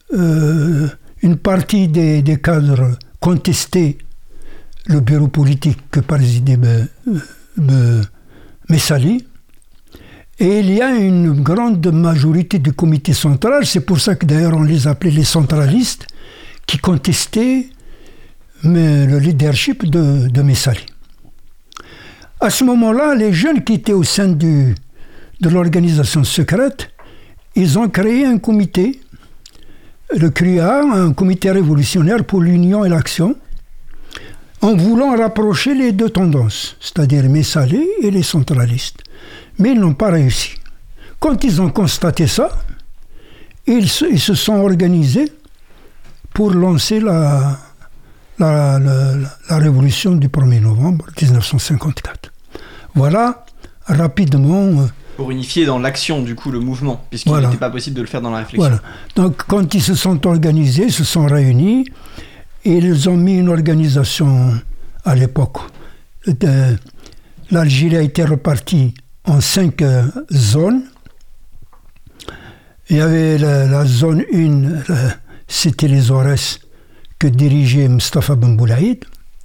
une partie des cadres contestaient le bureau politique que présidait Messali. Et il y a une grande majorité du comité central, c'est pour ça que d'ailleurs on les appelait les centralistes, qui contestaient le leadership de Messali. À ce moment-là, les jeunes qui étaient au sein de l'organisation secrète, ils ont créé un comité, le CRUA, un comité révolutionnaire pour l'union et l'action, en voulant rapprocher les deux tendances, c'est-à-dire Messali et les centralistes. Mais ils n'ont pas réussi. Quand ils ont constaté ça, ils se sont organisés pour lancer la révolution du 1er novembre 1954. Voilà, rapidement... Pour unifier dans l'action, du coup, le mouvement, puisqu'il n'était pas possible de le faire dans la réflexion. Voilà. Donc, quand ils se sont organisés, ils se sont réunis, et ils ont mis une organisation à l'époque. L'Algérie a été repartie en 5 zones. Il y avait la zone 1, c'était les Aurès, que dirigeait Mustafa Ben Boulaïd.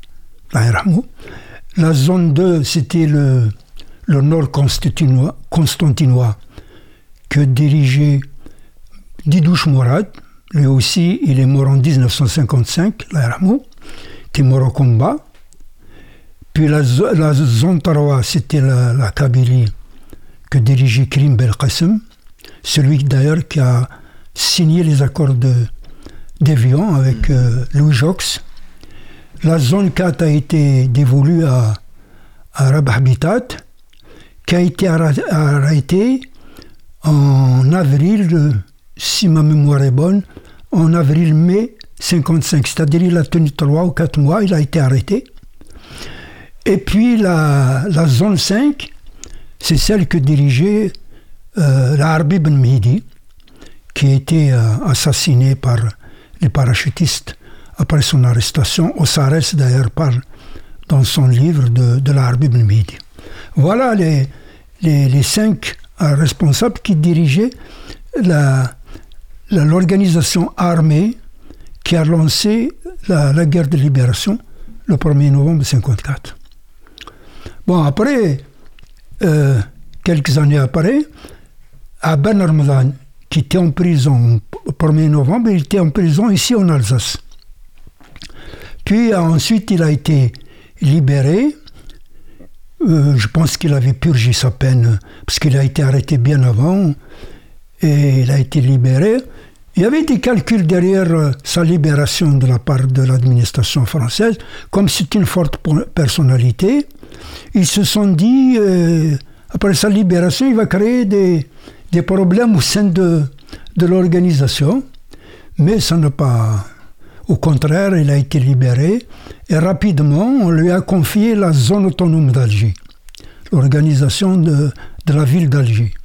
La zone 2, c'était le nord constantinois, que dirigeait Didouche Mourad. Lui aussi, il est mort en 1955, qui est mort au combat. Puis la zone 3, c'était la Kabylie, que dirigeait Krim Belkacem, celui d'ailleurs qui a signé les accords d'Évian avec Louis Jox. La zone 4 a été dévolue à Rabah Bitat, qui a été arrêté en avril, si ma mémoire est bonne, en avril-mai 55, c'est-à-dire il a tenu 3 ou 4 mois, il a été arrêté. Et puis la zone 5, c'est celle que dirigeait Harbi Ben Mehdi, qui a été assassiné par les parachutistes après son arrestation. Ossares d'ailleurs parle dans son livre de Harbi Ben Mehdi. Voilà les 5 responsables qui dirigeaient l'organisation armée qui a lancé la guerre de libération le 1er novembre 1954. Bon, après, quelques années après, Ben Ramadan, qui était en prison le 1er novembre, il était en prison ici en Alsace. Puis ensuite, il a été libéré. Je pense qu'il avait purgé sa peine, parce qu'il a été arrêté bien avant, et il a été libéré. Il y avait des calculs derrière sa libération de la part de l'administration française. Comme c'est une forte personnalité, ils se sont dit, après sa libération, il va créer des problèmes au sein de l'organisation. Mais ça n'a pas... Au contraire, il a été libéré. Et rapidement, on lui a confié la zone autonome d'Alger, l'organisation de la ville d'Alger.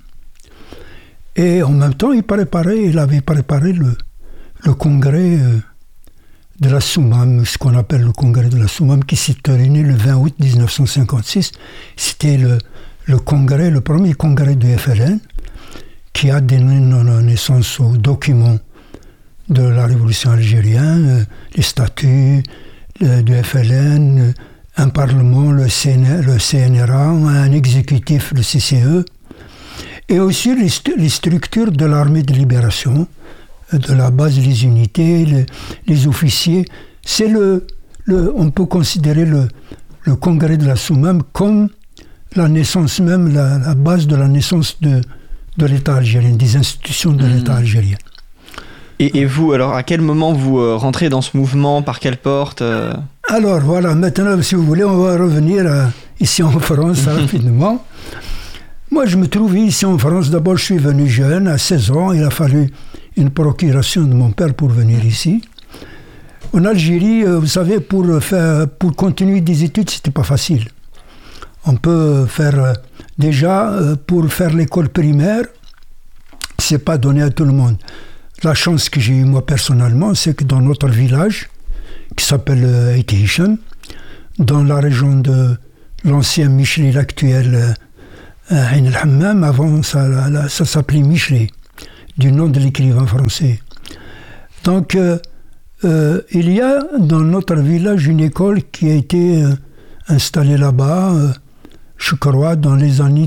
Et en même temps, il avait préparé le congrès de la Soumam, ce qu'on appelle le congrès de la Soumam, qui s'est réuni le 20 août 1956. C'était le premier congrès du FLN, qui a donné naissance aux documents de la révolution algérienne, les statuts du FLN, un parlement, le CNRA, un exécutif, le CCE, et aussi les structures de l'armée de libération, de la base, les unités, les officiers. C'est on peut considérer le congrès de la Soumam comme la naissance même, la base de la naissance de l'État algérien, des institutions de l'État algérien. Et vous, alors, à quel moment vous rentrez dans ce mouvement? Par quelle porte Alors, voilà, maintenant, si vous voulez, on va revenir ici en France rapidement. Moi, je me trouve ici en France. D'abord, je suis venu jeune, à 16 ans. Il a fallu une procuration de mon père pour venir ici. En Algérie, vous savez, pour continuer des études, c'était pas facile. On peut faire... déjà, pour faire l'école primaire, c'est pas donné à tout le monde. La chance que j'ai eue, moi, personnellement, c'est que dans notre village, qui s'appelle Aït Hicham, dans la région de l'ancien Michelet, l'actuel Ain el-Hammam, avant ça s'appelait Michelet, du nom de l'écrivain français Donc, il y a dans notre village une école qui a été installée là-bas, je crois, dans les années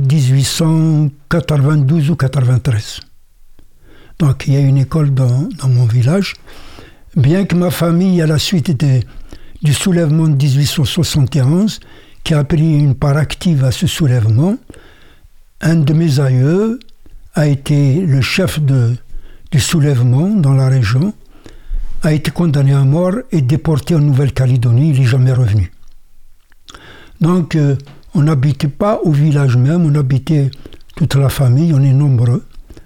1892 ou 93. Donc, il y a une école dans mon village. Bien que ma famille, à la suite du soulèvement de 1871, qui a pris une part active à ce soulèvement, un de mes aïeux a été le chef du soulèvement dans la région, a été condamné à mort et déporté en Nouvelle-Calédonie. Il n'est jamais revenu. Donc, on n'habitait pas au village même, on habitait toute la famille, on est nombreux,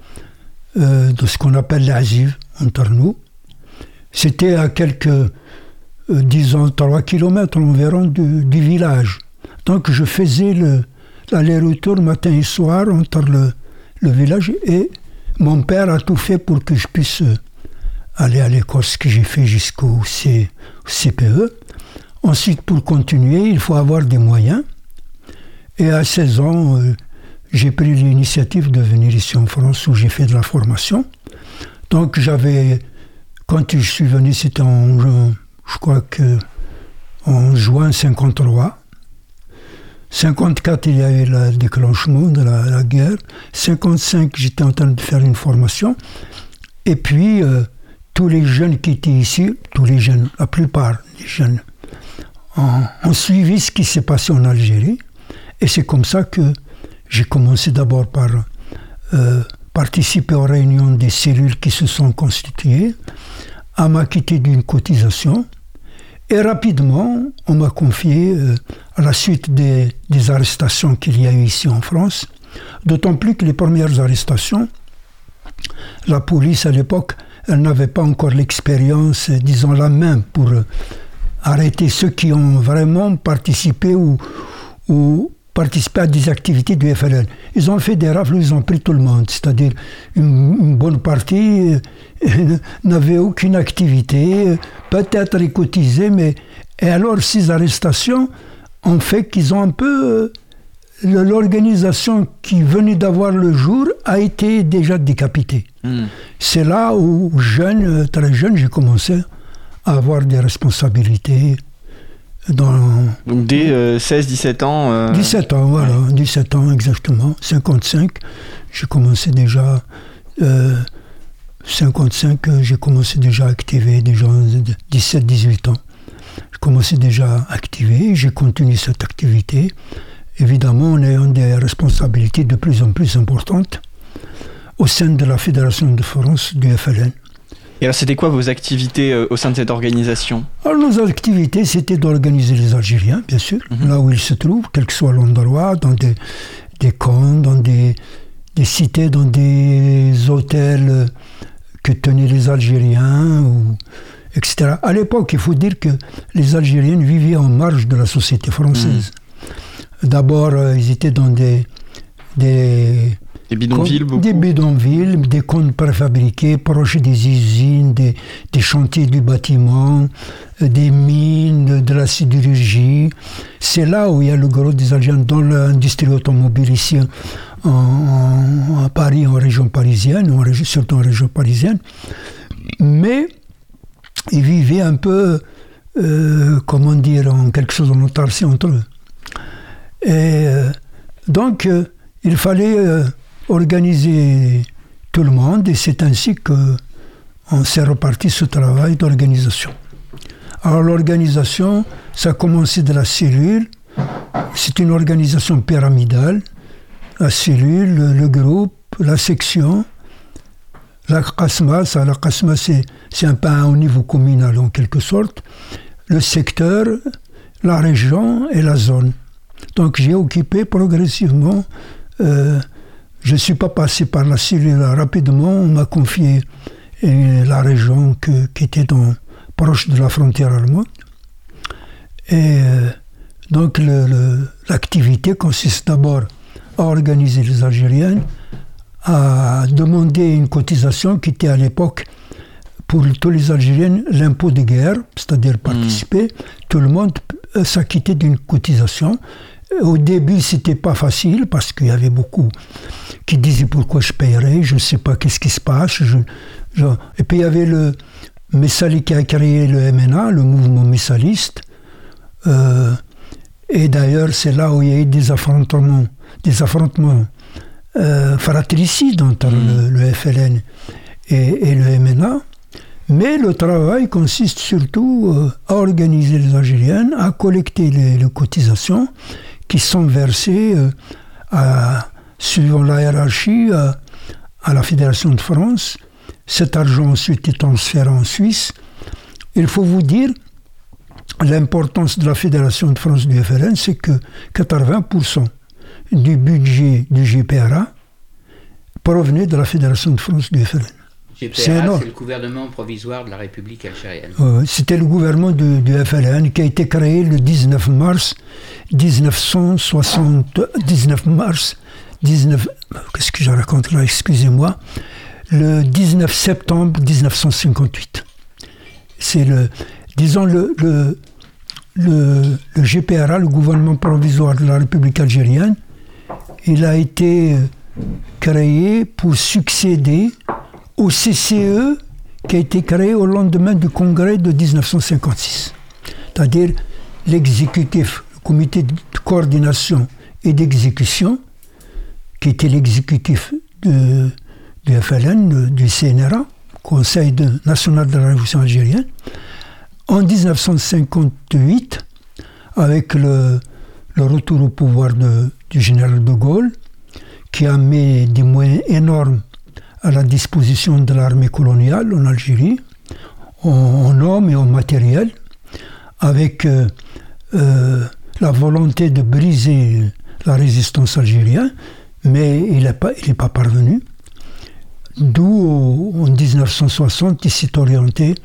de ce qu'on appelle l'Aziv, entre nous. C'était à quelques, disons, 3 kilomètres environ du village. Donc, je faisais l'aller-retour matin et soir entre le village, et mon père a tout fait pour que je puisse aller à l'école, ce que j'ai fait jusqu'au CPE. Ensuite, pour continuer, il faut avoir des moyens. Et à 16 ans, j'ai pris l'initiative de venir ici en France, où j'ai fait de la formation. Donc, quand je suis venu, c'était je crois que en juin 53. 54, il y a eu le déclenchement de la guerre. 55, j'étais en train de faire une formation. Et puis, tous les jeunes qui étaient ici, la plupart des jeunes, ont suivi ce qui s'est passé en Algérie. Et c'est comme ça que j'ai commencé d'abord par participer aux réunions des cellules qui se sont constituées, à m'acquitter d'une cotisation. Et rapidement, on m'a confié, à la suite des arrestations qu'il y a eu ici en France, d'autant plus que les premières arrestations, la police à l'époque, elle n'avait pas encore l'expérience, disons la main, pour arrêter ceux qui ont vraiment participé ou participé à des activités du FLN. Ils ont fait des rafles, ils ont pris tout le monde, c'est-à-dire une bonne partie n'avait aucune activité, peut-être les cotisés, mais... Et alors ces arrestations ont fait qu'ils ont un peu... l'organisation qui venait d'avoir le jour a été déjà décapitée. C'est là où, très jeune, j'ai commencé à avoir des responsabilités. Donc dès 16-17 ans 17 ans, voilà, ouais. 17 ans exactement, 55, j'ai commencé déjà... 55, j'ai commencé déjà à activer, déjà 17-18 ans. J'ai commencé déjà à activer, j'ai continué cette activité, évidemment en ayant des responsabilités de plus en plus importantes au sein de la Fédération de France du FLN. Et alors c'était quoi vos activités au sein de cette organisation ? Alors nos activités, c'était d'organiser les Algériens, bien sûr, là où ils se trouvent, quel que soit l'endroit, dans des camps, dans des cités, dans des hôtels que tenaient les Algériens, etc. À l'époque, il faut dire que les Algériens vivaient en marge de la société française. D'abord, ils étaient dans des bidonvilles, beaucoup. Des bidonvilles, des comptes préfabriqués, proches des usines, des chantiers du bâtiment, des mines, de la sidérurgie. C'est là où il y a le gros des Algériens, dans l'industrie automobile ici, à Paris, en région parisienne, surtout en région parisienne. Mais ils vivaient un peu, comment dire, en quelque chose en autarcie entre eux. Et donc, il fallait organiser tout le monde, et c'est ainsi qu'on s'est reparti ce travail d'organisation. Alors l'organisation, ça a commencé de la cellule, c'est une organisation pyramidale, la cellule, le groupe, la section, la qasma, la qasma c'est un peu au niveau communal en quelque sorte, le secteur, la région et la zone. Donc j'ai occupé progressivement, je ne suis pas passé par la cellule rapidement, on m'a confié la région qui était proche de la frontière allemande. Et donc l'activité consiste d'abord à organiser les Algériens, à demander une cotisation qui était à l'époque pour tous les Algériens l'impôt de guerre, c'est-à-dire participer, tout le monde s'acquittait d'une cotisation. Au début, c'était pas facile parce qu'il y avait beaucoup qui disaient pourquoi je paierais, je ne sais pas qu'est-ce qui se passe. Et puis il y avait Messali qui a créé le MNA, le mouvement messaliste. Et d'ailleurs, c'est là où il y a eu des affrontements fratricides entre le FLN et le MNA. Mais le travail consiste surtout à organiser les Algériennes, à collecter les cotisations qui sont versées suivant la hiérarchie à la Fédération de France. Cet argent ensuite est transféré en Suisse. Il faut vous dire, l'importance de la Fédération de France du FLN, c'est que 80% du budget du GPRA provenait de la Fédération de France du FLN. GPRA, c'est le gouvernement provisoire de la République algérienne. C'était le gouvernement du FLN qui a été créé le 19 mars qu'est-ce que je raconte là, excusez-moi, le 19 septembre 1958. C'est le GPRA, le gouvernement provisoire de la République algérienne, il a été créé pour succéder au CCE qui a été créé au lendemain du congrès de 1956. C'est-à-dire l'exécutif, le comité de coordination et d'exécution, qui était l'exécutif du FLN, du CNRA, Conseil national de la Révolution algérienne, en 1958, avec le retour au pouvoir du général de Gaulle, qui a mis des moyens énormes à la disposition de l'armée coloniale en Algérie, en hommes et en matériel, avec la volonté de briser la résistance algérienne, mais il n'est pas parvenu. D'où, en 1960, il s'est orienté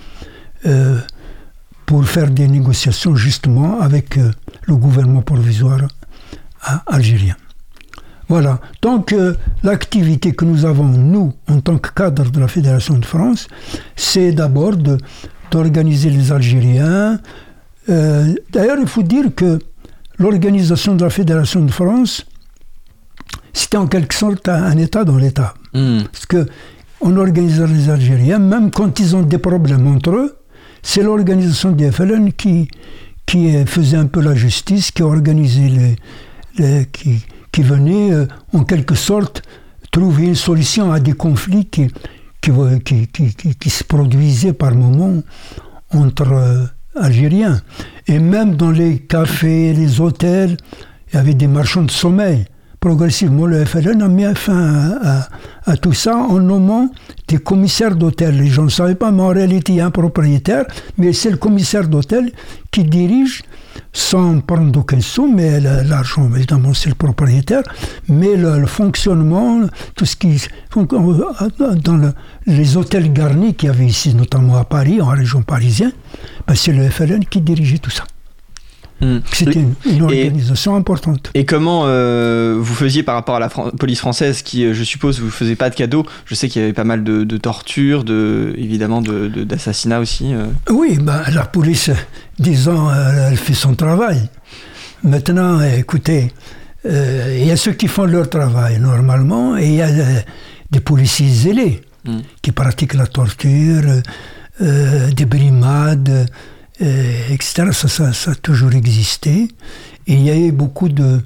pour faire des négociations justement avec le gouvernement provisoire algérien. Voilà. Donc, l'activité que nous avons, nous, en tant que cadre de la Fédération de France, c'est d'abord d'organiser les Algériens. D'ailleurs, il faut dire que l'organisation de la Fédération de France, c'était en quelque sorte un État dans l'État. Parce qu'on organisait les Algériens, même quand ils ont des problèmes entre eux, c'est l'organisation du FLN qui faisait un peu la justice, qui organisait qui venait en quelque sorte trouver une solution à des conflits qui se produisaient par moments entre Algériens. Et même dans les cafés, les hôtels, il y avait des marchands de sommeil. Progressivement, le FLN a mis fin à tout ça en nommant des commissaires d'hôtel. Les gens ne savaient pas, mais en réalité, il y a un propriétaire, mais c'est le commissaire d'hôtel qui dirige, sans prendre aucun sou, mais l'argent, évidemment, c'est le propriétaire, mais le fonctionnement, tout ce qui... Dans les hôtels garnis qu'il y avait ici, notamment à Paris, en région parisienne, c'est le FLN qui dirigeait tout ça. C'était une organisation importante. Et comment vous faisiez par rapport à la police française qui, je suppose, vous faisait pas de cadeaux? Je sais qu'il y avait pas mal de tortures, évidemment d'assassinats aussi. Oui, la police, disons, elle fait son travail. Maintenant, écoutez, il y a ceux qui font leur travail normalement, et il y a des policiers zélés qui pratiquent la torture, des brimades, etc. Ça a toujours existé. Et il y a eu beaucoup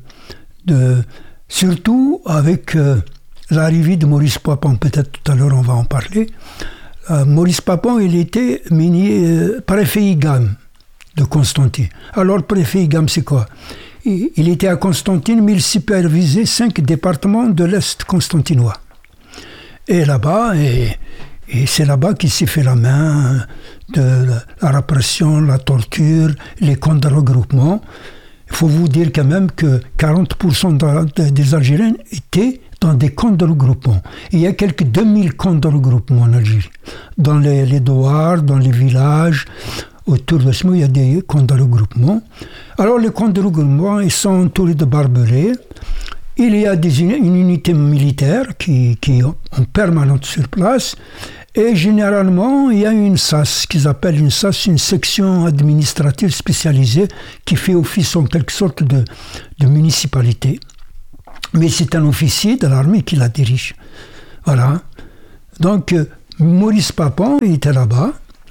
surtout avec l'arrivée de Maurice Papon, peut-être tout à l'heure on va en parler. Maurice Papon, il était préfet IGAM de Constantine. Alors, préfet IGAM, c'est quoi? Il était à Constantine, mais il supervisait 5 départements de l'Est constantinois. Et là-bas, et c'est là-bas qu'il s'est fait la main de la répression, la torture, les camps de regroupement. Il faut vous dire quand même que 40% des Algériens étaient dans des camps de regroupement. Il y a quelques 2000 camps de regroupement en Algérie. Dans les douars, dans les villages, autour de ce mot, il y a des camps de regroupement. Alors les camps de regroupement, ils sont entourés de barbelés. Il y a une unité militaire qui est en permanence sur place. Et généralement, il y a une SAS, qu'ils appellent une SAS, une section administrative spécialisée, qui fait office en quelque sorte de municipalité. Mais c'est un officier de l'armée qui la dirige. Voilà. Donc, Maurice Papon était là-bas.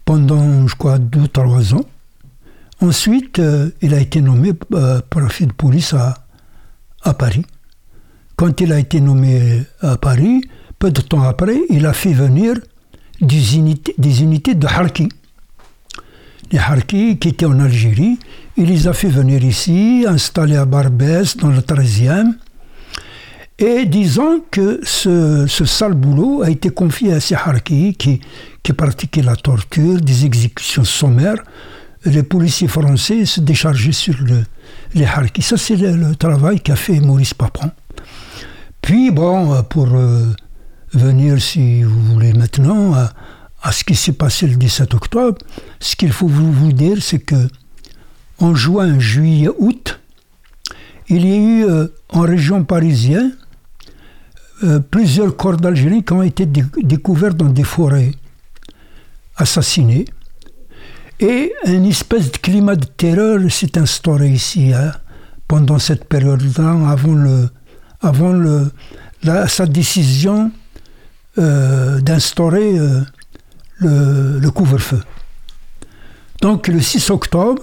pendant, je crois, 2-3 ans. Ensuite, il a été nommé préfet de police à Paris. Quand il a été nommé à Paris, peu de temps après, il a fait venir des unités de Harki. Les Harki qui étaient en Algérie, il les a fait venir ici, installés à Barbès, dans le 13e. Et disons que ce sale boulot a été confié à ces Harki qui pratiquaient la torture, des exécutions sommaires. Les policiers français se déchargeaient sur les Harki. Ça, c'est le travail qu'a fait Maurice Papon. Puis, bon, pour venir, si vous voulez, maintenant, à ce qui s'est passé le 17 octobre, ce qu'il faut vous dire, c'est que en juin, juillet, août, il y a eu en région parisienne plusieurs corps d'Algériens qui ont été découverts dans des forêts, assassinés. Et une espèce de climat de terreur s'est instauré ici, pendant cette période-là, avant sa décision d'instaurer le couvre-feu. Donc le 6 octobre,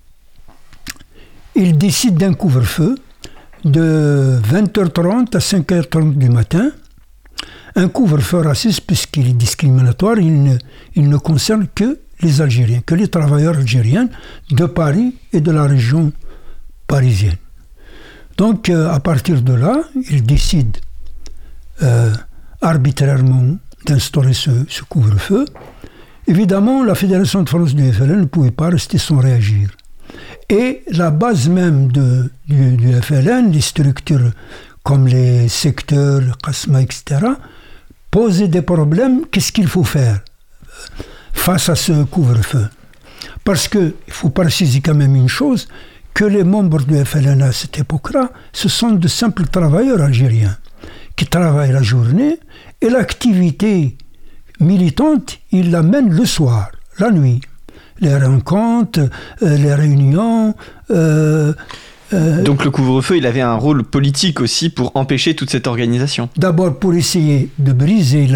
il décide d'un couvre-feu de 20h30 à 5h30 du matin. Un couvre-feu raciste puisqu'il est discriminatoire, il ne concerne que les Algériens, que les travailleurs algériens de Paris et de la région parisienne. Donc, à partir de là, il décide arbitrairement d'instaurer ce couvre-feu. Évidemment, la Fédération de France du FLN ne pouvait pas rester sans réagir. Et la base même du FLN, les structures comme les secteurs, le Qasma, etc., posaient des problèmes. Qu'est-ce qu'il faut faire face à ce couvre-feu? Parce qu'il faut préciser quand même une chose, que les membres du FLN à cette époque-là, ce sont de simples travailleurs algériens qui travaillent la journée et l'activité militante, ils l'amènent le soir, la nuit. Les rencontres, les réunions. Donc le couvre-feu, il avait un rôle politique aussi pour empêcher toute cette organisation. D'abord pour essayer de briser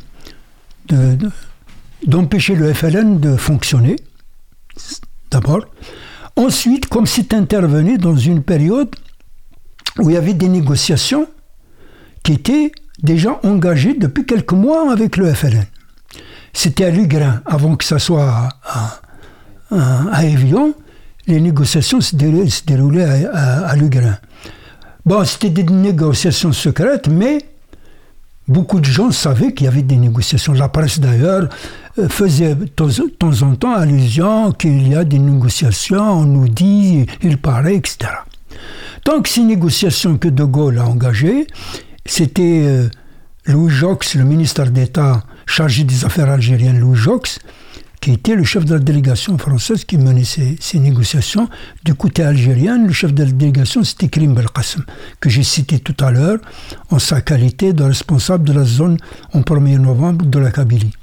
d'empêcher le FLN de fonctionner, d'abord. Ensuite, comme c'est intervenu dans une période où il y avait des négociations qui étaient déjà engagées depuis quelques mois avec le FLN. C'était à Lugrain, avant que ça soit à Évian, les négociations se déroulaient à Lugrain. Bon, c'était des négociations secrètes, mais beaucoup de gens savaient qu'il y avait des négociations. La presse, d'ailleurs, faisait de temps en temps allusion qu'il y a des négociations, on nous dit, il paraît, etc. Donc, ces négociations que De Gaulle a engagées, c'était Louis Jox, le ministre d'État chargé des affaires algériennes, Louis Jox, qui était le chef de la délégation française qui menait ces négociations. Du côté algérien, le chef de la délégation, c'était Karim Belkacem, que j'ai cité tout à l'heure, en sa qualité de responsable de la zone en 1er novembre de la Kabylie.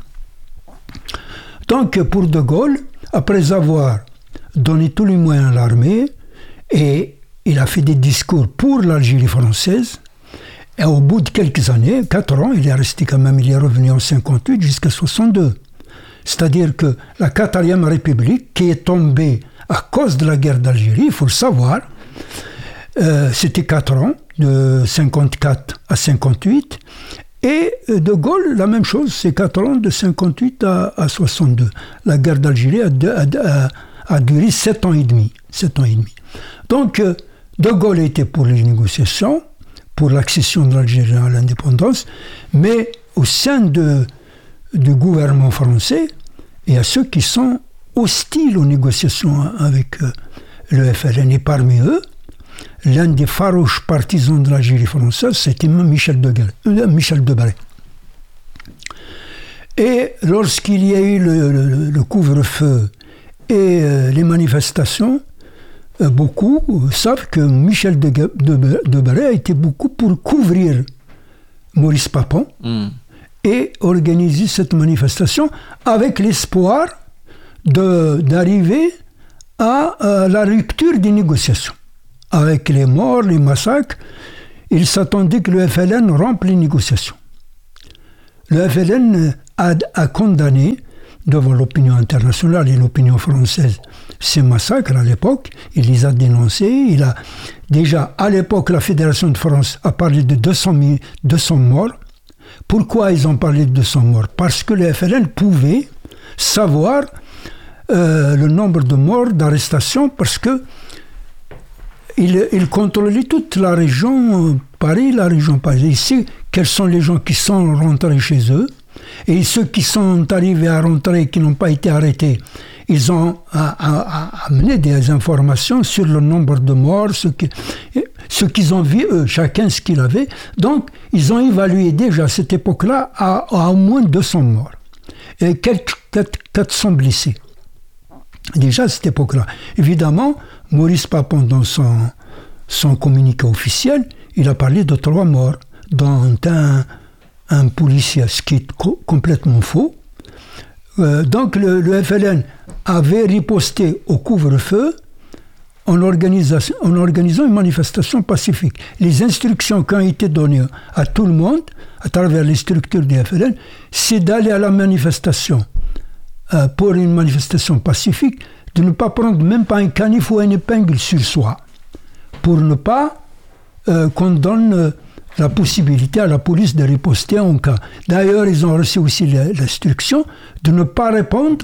Donc, pour De Gaulle, après avoir donné tous les moyens à l'armée, et il a fait des discours pour l'Algérie française, et au bout de quelques années, 4 ans, il est resté quand même, il est revenu en 58 jusqu'à 62. C'est-à-dire que la 4e République, qui est tombée à cause de la guerre d'Algérie, il faut le savoir, c'était 4 ans, de 54 à 58, et De Gaulle, la même chose, c'est 4 ans, de 58 à 62. La guerre d'Algérie a duré 7 ans et demi. 7 ans et demi. Donc, De Gaulle était pour les négociations, pour l'accession de l'Algérie à l'indépendance, mais au sein du gouvernement français, il y a ceux qui sont hostiles aux négociations avec le FLN. Et parmi eux, l'un des farouches partisans de l'Algérie française, c'était Michel Debré. Et lorsqu'il y a eu le couvre-feu et les manifestations, beaucoup savent que Michel Debré a été beaucoup pour couvrir Maurice Papon et organiser cette manifestation avec l'espoir d'arriver à la rupture des négociations. Avec les morts, les massacres, il s'attendait que le FLN rompe les négociations. Le FLN a condamné devant l'opinion internationale et l'opinion française ces massacres à l'époque. Il les a dénoncés. Déjà, à l'époque, la Fédération de France a parlé de 200 morts. Pourquoi ils ont parlé de 200 morts? Parce que le FLN pouvait savoir le nombre de morts, d'arrestations, parce que il contrôlait toute la région Paris, Il sait quels sont les gens qui sont rentrés chez eux, et ceux qui sont arrivés à rentrer, qui n'ont pas été arrêtés, ils ont amené des informations sur le nombre de morts, ce qu'ils ont vu, eux, chacun ce qu'il avait. Donc, ils ont évalué déjà à cette époque-là à au moins 200 morts et quelques 400 blessés. Déjà à cette époque-là. Évidemment, Maurice Papon, dans son communiqué officiel, il a parlé de 3 morts, dont un policier, ce qui est complètement faux. Donc le FLN avait riposté au couvre-feu en organisant une manifestation pacifique. Les instructions qui ont été données à tout le monde, à travers les structures du FLN, c'est d'aller à la manifestation pour une manifestation pacifique, de ne pas prendre même pas un canif ou une épingle sur soi, pour ne pas qu'on donne la possibilité à la police de riposter en cas. D'ailleurs, ils ont reçu aussi l'instruction de ne pas répondre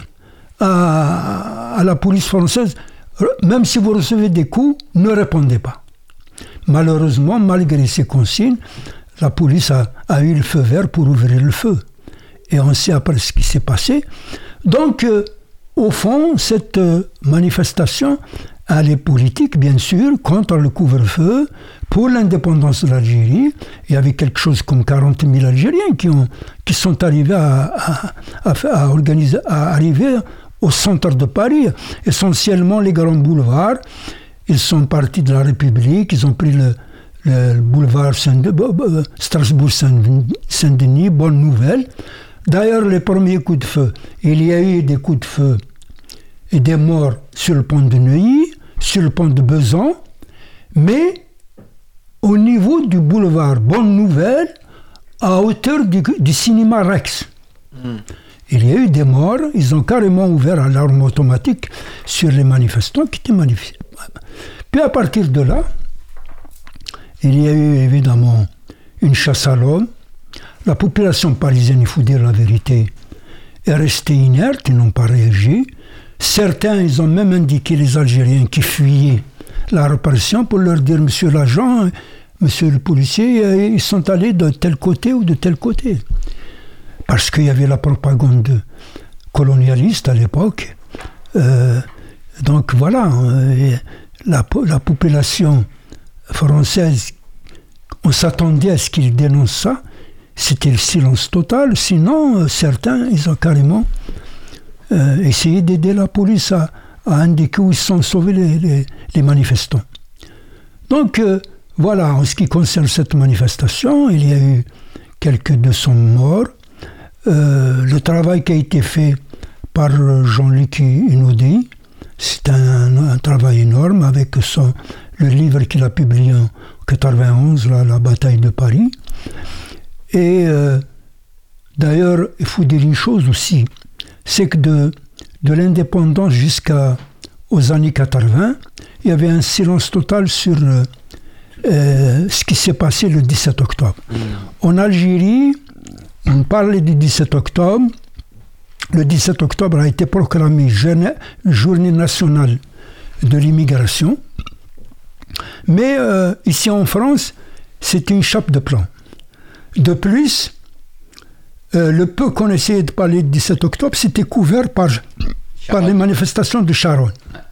à la police française. Même si vous recevez des coups, ne répondez pas. Malheureusement, malgré ces consignes, la police a eu le feu vert pour ouvrir le feu. Et on sait après ce qui s'est passé. Donc, au fond, cette manifestation, elle est politique, bien sûr, contre le couvre-feu, pour l'indépendance de l'Algérie. Il y avait quelque chose comme 40 000 Algériens qui sont arrivés à arriver au centre de Paris, essentiellement les grands boulevards. Ils sont partis de la République, ils ont pris le boulevard Strasbourg-Saint-Denis, bonne nouvelle. D'ailleurs, les premiers coups de feu, il y a eu des coups de feu et des morts sur le pont de Neuilly, sur le pont de Besançon, mais au niveau du boulevard Bonne Nouvelle, à hauteur du cinéma Rex. Il y a eu des morts, ils ont carrément ouvert à l'arme automatique sur les manifestants qui étaient manifestés. Puis à partir de là, il y a eu évidemment une chasse à l'homme. La population parisienne, il faut dire la vérité, est restée inerte, ils n'ont pas réagi. Certains, ils ont même indiqué les Algériens qui fuyaient la répression pour leur dire « Monsieur l'agent, monsieur le policier, ils sont allés de tel côté ou de tel côté ». Parce qu'il y avait la propagande colonialiste à l'époque. Donc voilà, la population française, on s'attendait à ce qu'ils dénoncent ça. C'était le silence total. Sinon, certains, ils ont carrément essayé d'aider la police à indiquer où ils sont sauvés les manifestants. Donc voilà, en ce qui concerne cette manifestation, il y a eu quelques 200 morts. Le travail qui a été fait par Jean-Luc Inaudi, c'est un travail énorme avec le livre qu'il a publié en 1991, la bataille de Paris. Et d'ailleurs, il faut dire une chose aussi, c'est que de l'indépendance jusqu'aux années 80, il y avait un silence total sur ce qui s'est passé le 17 octobre. En Algérie, on parlait du 17 octobre. Le 17 octobre a été proclamé journée nationale de l'immigration. Mais ici en France, c'est une chape de plomb. De plus, le peu qu'on essayait de parler du 17 octobre, c'était couvert par les manifestations de Charonne.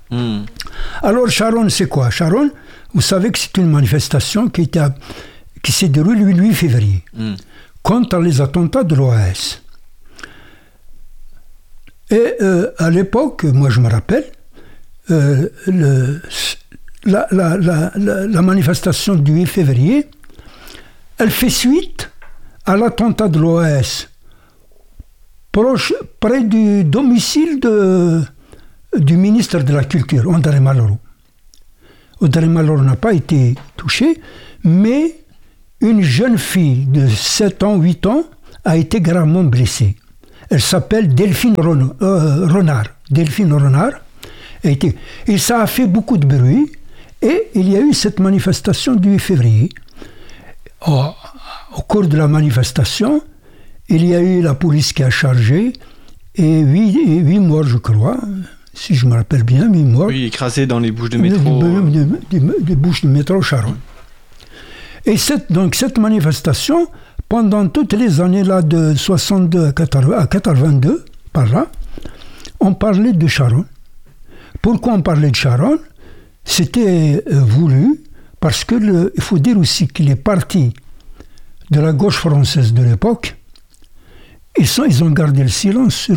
Alors Charonne, c'est quoi? Charonne, vous savez que c'est une manifestation qui s'est déroulée le 8 février. Contre les attentats de l'OAS. Et à l'époque, moi je me rappelle, la manifestation du 8 février, elle fait suite à l'attentat de l'OAS, près du domicile du ministre de la Culture, André Malraux. André Malraux n'a pas été touché, mais une jeune fille de 7 ans, 8 ans, a été gravement blessée. Elle s'appelle Delphine Renard. Delphine Renard. Et ça a fait beaucoup de bruit. Et il y a eu cette manifestation du 8 février. Au cours de la manifestation, il y a eu la police qui a chargé et 8 morts, je crois, si je me rappelle bien, 8 morts. Oui, écrasés dans les bouches de métro. Des bouches de métro Charonne. Et cette manifestation, pendant toutes les années là, de 62 à 82, par là, on parlait de Charonne. Pourquoi on parlait de Charonne? C'était voulu parce que il faut dire aussi que les partis de la gauche française de l'époque, ils ont gardé le silence sur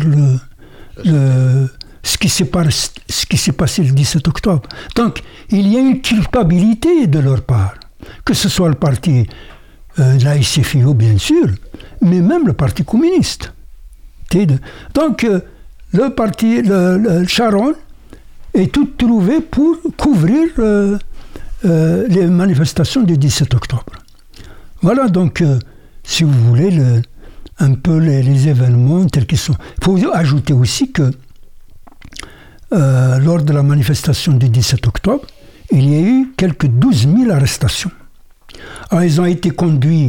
ce qui s'est passé le 17 octobre. Donc, il y a une culpabilité de leur part, que ce soit le parti de la SFIO, bien sûr, mais même le parti communiste. Donc, le parti, le Charonne, est tout trouvé pour couvrir les manifestations du 17 octobre. Voilà donc, si vous voulez, un peu les événements tels qu'ils sont. Il faut ajouter aussi que lors de la manifestation du 17 octobre, il y a eu quelques 12 000 arrestations. Alors, ils ont été conduits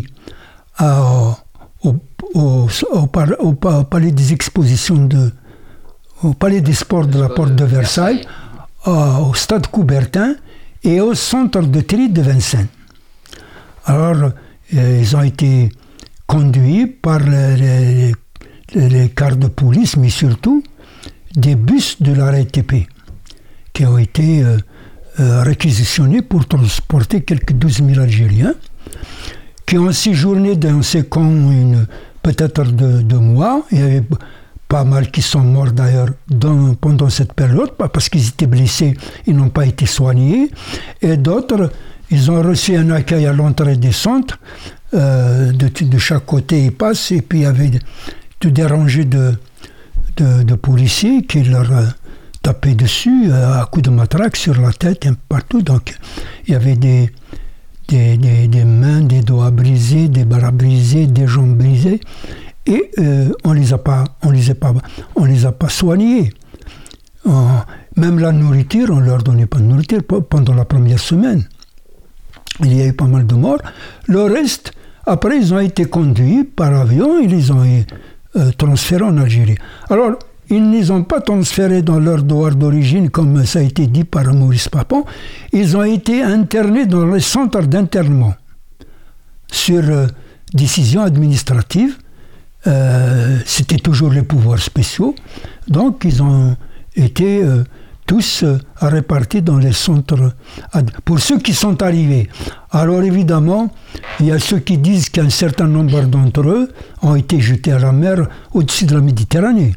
au palais des expositions au palais des sports de la porte de Versailles, au stade Coubertin et au centre de tri de Vincennes. Alors, ils ont été conduits par les cars de police, mais surtout des bus de la RATP qui ont été réquisitionnés pour transporter quelques 12 000 Algériens qui ont séjourné dans ces camps peut-être 2 mois. Il y avait pas mal qui sont morts d'ailleurs pendant cette période, parce qu'ils étaient blessés, ils n'ont pas été soignés. Et d'autres, ils ont reçu un accueil à l'entrée des centres. De chaque côté, ils passent, et puis il y avait des rangées de policiers qui leur tapaient dessus à coups de matraque sur la tête, un peu partout. Donc, il y avait des mains, des doigts brisés, des bras brisés, des jambes brisées. Et on les a pas soignés. Même la nourriture, on ne leur donnait pas de nourriture pendant la première semaine. Il y a eu pas mal de morts. Le reste, après, ils ont été conduits par avion, ils les ont transférés en Algérie. Alors, ils ne les ont pas transférés dans leur devoir d'origine, comme ça a été dit par Maurice Papon. Ils ont été internés dans les centres d'internement sur décision administrative. C'était toujours les pouvoirs spéciaux. Donc, ils ont été tous répartis dans les centres. Pour ceux qui sont arrivés. Alors, évidemment, il y a ceux qui disent qu'un certain nombre d'entre eux ont été jetés à la mer au-dessus de la Méditerranée.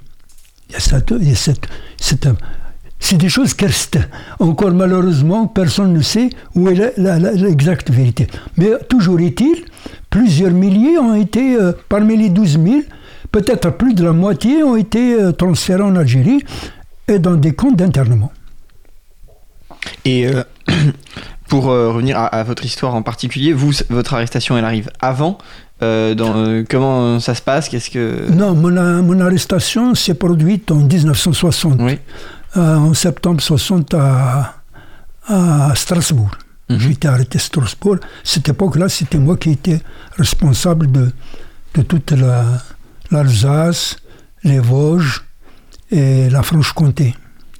C'est des choses que, encore malheureusement, personne ne sait où est l'exacte vérité. Mais toujours est-il, plusieurs milliers ont été, parmi les 12 000, peut-être plus de la moitié ont été transférés en Algérie et dans des camps d'internement. Et pour revenir à votre histoire en particulier, votre arrestation, elle arrive avant comment ça se passe? Non, mon arrestation s'est produite en 1960. Oui. En septembre 60 à Strasbourg. J'ai été arrêté à Strasbourg. Cette époque-là, c'était moi qui étais responsable de toute l'Alsace, les Vosges et la Franche-Comté.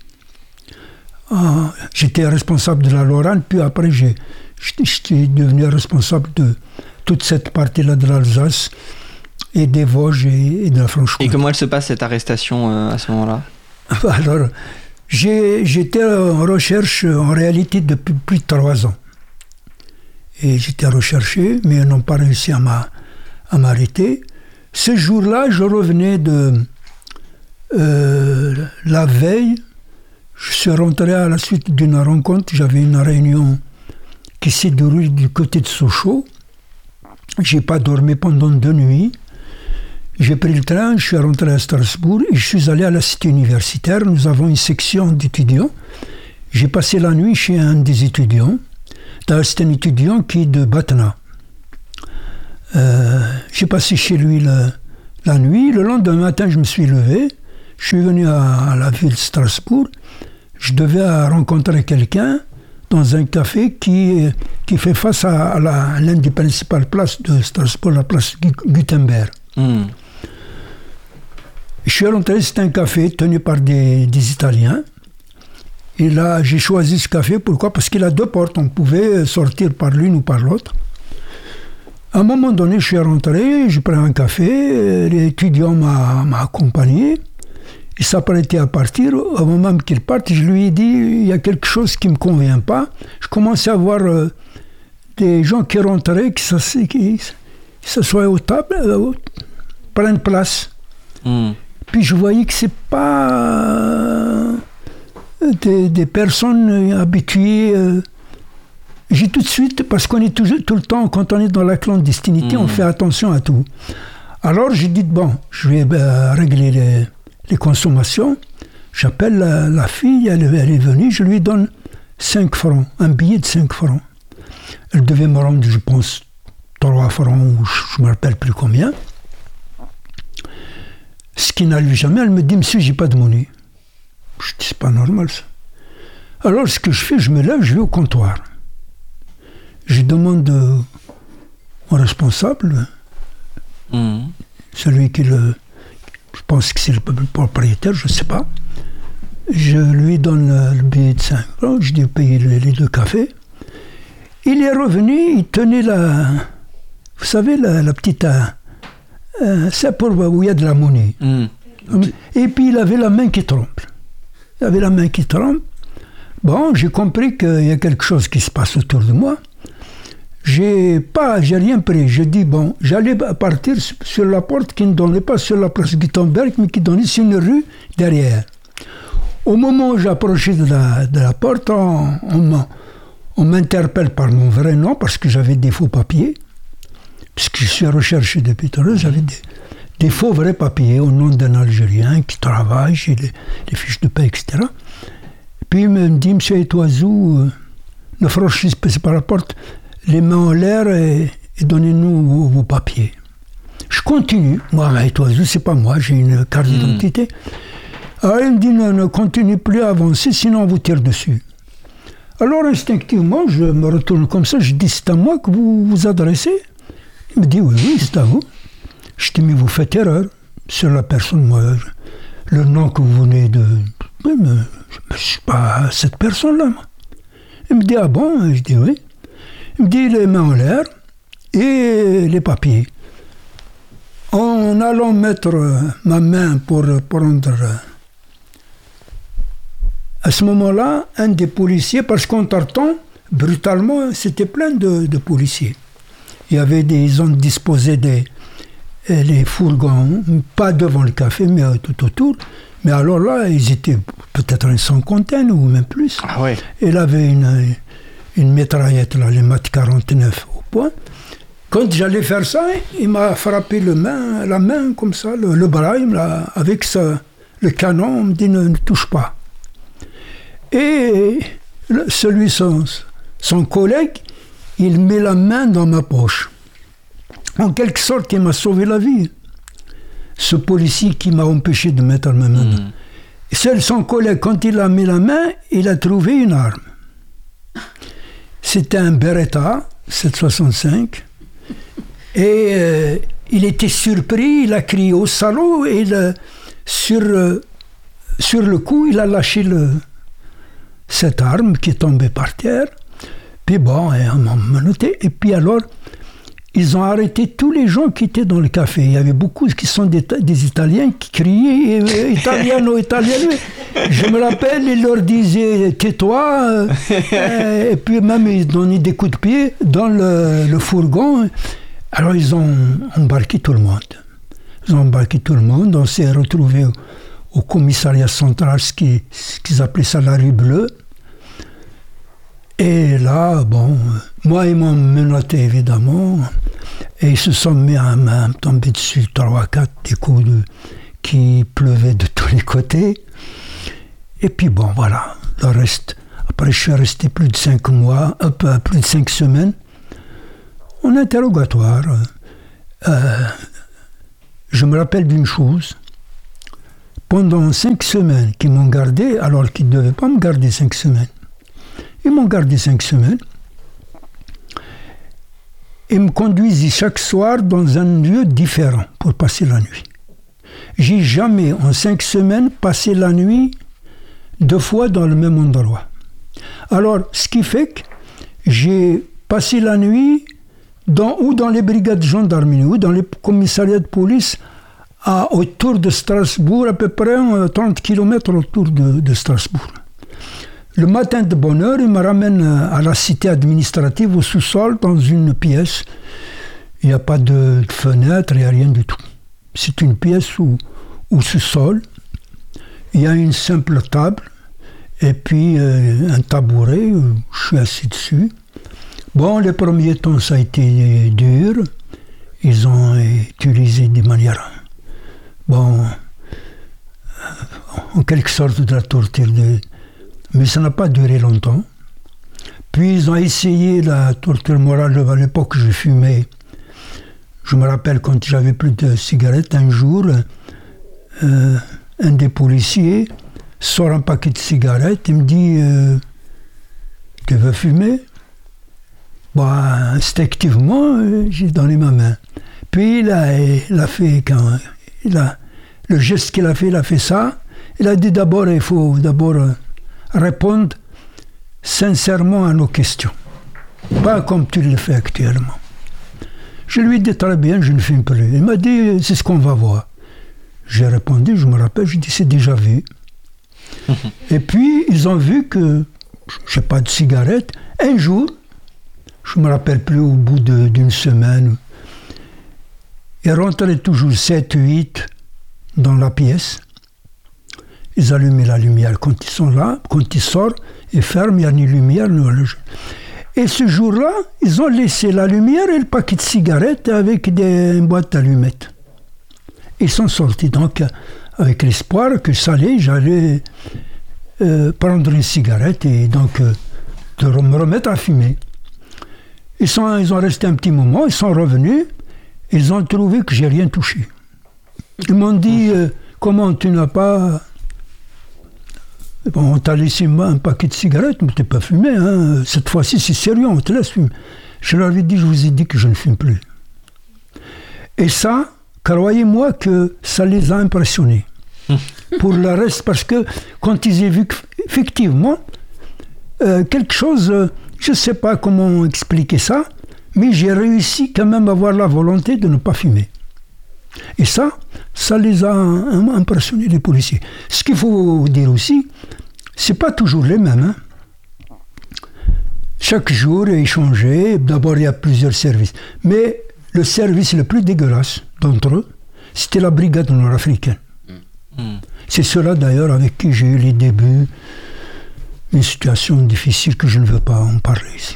J'étais responsable de la Lorraine, puis après j'étais devenu responsable de toute cette partie-là de l'Alsace et des Vosges et de la Franche-Comté. Et comment elle se passe, cette arrestation, à ce moment-là? Alors, j'étais en recherche, en réalité, depuis plus de 3 ans. Et j'étais recherché, mais ils n'ont pas réussi à m'arrêter. Ce jour-là, je revenais de la veille. Je suis rentré à la suite d'une rencontre. J'avais une réunion qui s'est déroulée du côté de Sochaux. Je n'ai pas dormi pendant 2 nuits. J'ai pris le train, je suis rentré à Strasbourg et je suis allé à la cité universitaire. Nous avons une section d'étudiants. J'ai passé la nuit chez un des étudiants. C'est un étudiant qui est de Batna. J'ai passé chez lui la nuit. Le lendemain matin, je me suis levé. Je suis venu à la ville de Strasbourg. Je devais rencontrer quelqu'un dans un café qui fait face à l'une des principales places de Strasbourg, la place Gutenberg. Je suis rentré, c'était un café tenu par des Italiens. Et là, j'ai choisi ce café. Pourquoi? Parce qu'il a 2 portes. On pouvait sortir par l'une ou par l'autre. À un moment donné, je suis rentré, j'ai pris un café. L'étudiant m'a accompagné. Il s'apprêtait à partir. Au moment qu'il parte, je lui ai dit, il y a quelque chose qui ne me convient pas. Je commençais à voir des gens qui rentraient, qui s'assoyaient aux tables, prennent place. Puis je voyais que c'est pas des personnes habituées. J'ai tout de suite, parce qu'on est tout le temps, quand on est dans la clandestinité, on fait attention à tout. Alors j'ai dit, bon, je vais régler les consommations. J'appelle la fille, elle est venue, je lui donne 5 francs, un billet de 5 francs. Elle devait me rendre, je pense, 3 francs, ou je ne me rappelle plus combien. Ce qui n'arrive jamais, elle me dit, monsieur, j'ai pas de monnaie. Je dis, c'est pas normal ça. Alors ce que je fais, je me lève, je vais au comptoir. Je demande au responsable, celui qui je pense que c'est le propriétaire, je ne sais pas. Je lui donne le billet de 5 francs, je dis payer les 2 cafés. Il est revenu, il tenait vous savez, la petite... c'est pour où il y a de la monnaie. Et puis il avait la main qui tremble. Bon, j'ai compris qu'il y a quelque chose qui se passe autour de moi. J'ai rien pris. J'ai dit, bon, j'allais partir sur la porte qui ne donnait pas sur la place Gutenberg, mais qui donnait sur une rue derrière. Au moment où j'approchais de la porte, on m'interpelle par mon vrai nom, parce que j'avais des faux papiers. Puisque je suis recherché depuis tout à l'heure, j'avais des faux vrais papiers au nom d'un Algérien qui travaille, j'ai les fiches de paie, etc. Puis il me dit, monsieur Etoizou, ne franchissez pas la porte, les mains en l'air et donnez-nous vos papiers. Je continue. Moi, Etoizou, c'est pas moi, j'ai une carte d'identité. Alors il me dit, ne continue plus à avancer, sinon on vous tire dessus. Alors instinctivement, je me retourne comme ça, je dis, c'est à moi que vous vous adressez? Il me dit, oui, c'est à vous. Je dis, mais vous faites erreur sur la personne, moi, le nom que vous venez de... Oui, mais je ne suis pas cette personne-là, moi. Il me dit, ah bon? Je dis, oui. Il me dit, les mains en l'air et les papiers. En allant mettre ma main pour prendre... À ce moment-là, un des policiers, parce qu'entre-temps, brutalement, c'était plein de policiers. Ils ont disposé les fourgons, pas devant le café, mais tout autour. Mais alors là, ils étaient peut-être une cinquantaine ou même plus. Ah ouais. Il avait une mitraillette, là, les MAT 49 au point. Quand j'allais faire ça, il m'a frappé la main comme ça, le bras, avec le canon, on me dit ne touche pas. Et son collègue, il met la main dans ma poche. En quelque sorte, il m'a sauvé la vie. Ce policier qui m'a empêché de mettre ma main. Seul son collègue, quand il a mis la main, il a trouvé une arme. C'était un Beretta 765. Et il était surpris, il a crié au salaud, et sur le coup, il a lâché cette arme qui est tombée par terre. Puis bon, on m'a menotté. Et puis alors, ils ont arrêté tous les gens qui étaient dans le café. Il y avait beaucoup qui sont des Italiens qui criaient « Italiano, Italiano ». Je me rappelle, ils leur disaient « Tais-toi ». Et puis même, ils donnaient des coups de pied dans le fourgon. Alors, ils ont embarqué tout le monde. On s'est retrouvés au commissariat central, ce qu'ils appelaient ça la rue Bleue. Et là, bon, moi, ils m'ont menotté, évidemment, et ils se sont mis à me tomber dessus 3 à 4, des coups qui pleuvaient de tous les côtés. Et puis bon, voilà, le reste. Après, je suis resté plus de 5 mois, plus de 5 semaines, en interrogatoire. je me rappelle d'une chose. Pendant 5 semaines qu'ils m'ont gardé, alors qu'ils ne devaient pas me garder 5 semaines, ils m'ont gardé 5 semaines. Ils me conduisaient chaque soir dans un lieu différent pour passer la nuit. J'ai jamais, en 5 semaines, passé la nuit 2 fois dans le même endroit. Alors, ce qui fait que j'ai passé la nuit ou dans les brigades de gendarmerie, ou dans les commissariats de police, autour de Strasbourg, à peu près 30 km autour de Strasbourg. Le matin de bonne heure, il me ramène à la cité administrative, au sous-sol, dans une pièce. Il n'y a pas de fenêtre, il n'y a rien du tout. C'est une pièce au sous-sol. Il y a une simple table, et puis un tabouret, je suis assis dessus. Bon, les premiers temps, ça a été dur. Ils ont utilisé des manières, en quelque sorte de la torture. Mais ça n'a pas duré longtemps. Puis ils ont essayé la torture morale. À l'époque, je fumais. Je me rappelle quand j'avais plus de cigarettes, un jour, un des policiers sort un paquet de cigarettes et me dit « Tu veux fumer ?» Instinctivement, j'ai donné ma main. Puis il a fait, le geste qu'il a fait ça. Il a dit d'abord, il faut répondre sincèrement à nos questions. Pas comme tu le fais actuellement. Je lui ai dit très bien, je ne fume plus. Il m'a dit, c'est ce qu'on va voir. J'ai répondu, je me rappelle, j'ai dit, c'est déjà vu. Et puis, ils ont vu que je n'ai pas de cigarette. Un jour, je ne me rappelle plus, au bout d'une semaine, ils rentraient toujours 7, 8 dans la pièce. Ils allumaient la lumière. Quand ils sont là, quand ils sortent, ils ferment, il n'y a ni lumière. Et ce jour-là, ils ont laissé la lumière et le paquet de cigarettes avec une boîte d'allumettes. Ils sont sortis donc avec l'espoir que j'allais prendre une cigarette et donc de me remettre à fumer. Ils ont resté un petit moment, ils sont revenus, ils ont trouvé que j'ai rien touché. Ils m'ont dit, comment tu n'as pas... Bon, on t'a laissé un paquet de cigarettes, mais tu n'as pas fumé. Hein. Cette fois-ci, c'est sérieux, on te laisse fumer. Je leur ai dit, je vous ai dit que je ne fume plus. Et ça, croyez-moi que ça les a impressionnés. Pour le reste, parce que quand ils ont vu qu'effectivement, quelque chose, je ne sais pas comment expliquer ça, mais j'ai réussi quand même à avoir la volonté de ne pas fumer. Et ça les a impressionnés, les policiers. Ce qu'il faut dire aussi, c'est pas toujours les mêmes. Hein. Chaque jour, ils changeaient. D'abord, il y a plusieurs services. Mais le service le plus dégueulasse d'entre eux, c'était la brigade nord-africaine. C'est ceux-là, d'ailleurs, avec qui j'ai eu les débuts. Une situation difficile que je ne veux pas en parler ici.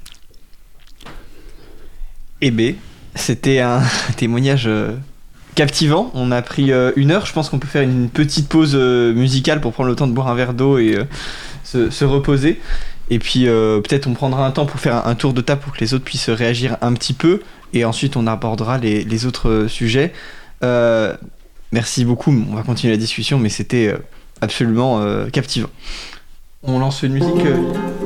Eh bien, c'était un témoignage... captivant. On a pris 1 heure. Je pense qu'on peut faire une petite pause musicale pour prendre le temps de boire un verre d'eau et se reposer. Et puis peut-être on prendra un temps pour faire un tour de table pour que les autres puissent réagir un petit peu. Et ensuite on abordera les autres sujets. Merci beaucoup. On va continuer la discussion, mais c'était absolument captivant. On lance une musique